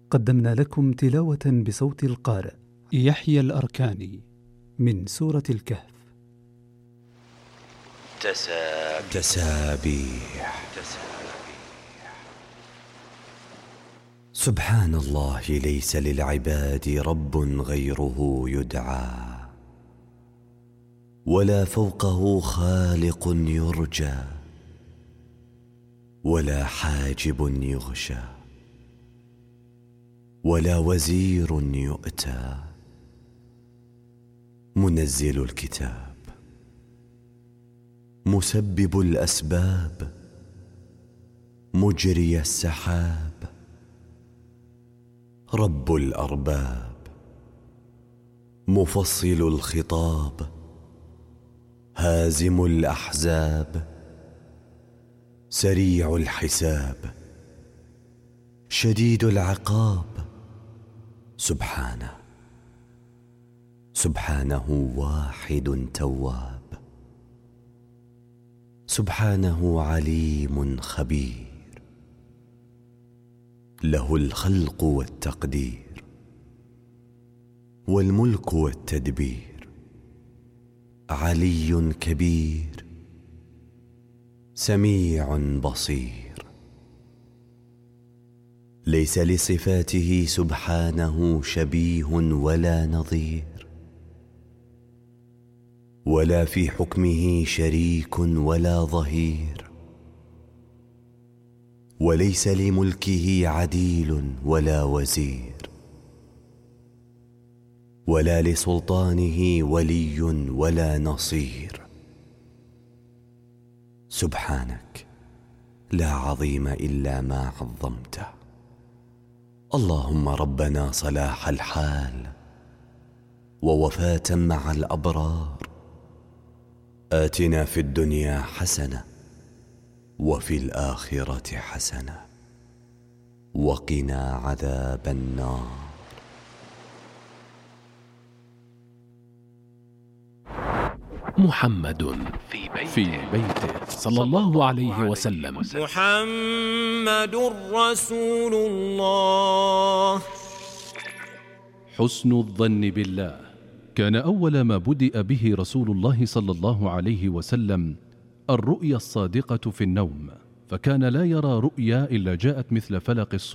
قدمنا لكم تلاوة بصوت القارئ يحيى الأركاني من سورة الكهف. تسابيح. سبحان الله، ليس للعباد رب غيره يدعى، ولا فوقه خالق يرجى، ولا حاجب يغشى، ولا وزير يؤتى. منزل الكتاب، مسبب الأسباب، مجري السحاب، رب الأرباب، مفصل الخطاب، هازم الأحزاب، سريع الحساب، شديد العقاب. سبحانه واحد تواب، سبحانه عليم خبير، له الخلق والتقدير، والملك والتدبير، علي كبير، سميع بصير. ليس لصفاته سبحانه شبيه ولا نظير، ولا في حكمه شريك ولا ظهير، وليس لملكه عديل ولا وزير، ولا لسلطانه ولي ولا نصير. سبحانك، لا عظيم إلا ما عظمته. اللهم ربنا صلاح الحال ووفاة مع الأبرار، آتنا في الدنيا حسنة وفي الآخرة حسنة وقنا عذاب النار. محمد في بيته صلى الله عليه وسلم. محمد رسول الله. حسن الظن بالله. كان أول ما بدأ به رسول الله صلى الله عليه وسلم الرؤيا الصادقة في النوم، فكان لا يرى رؤيا إلا جاءت مثل فلق الصبح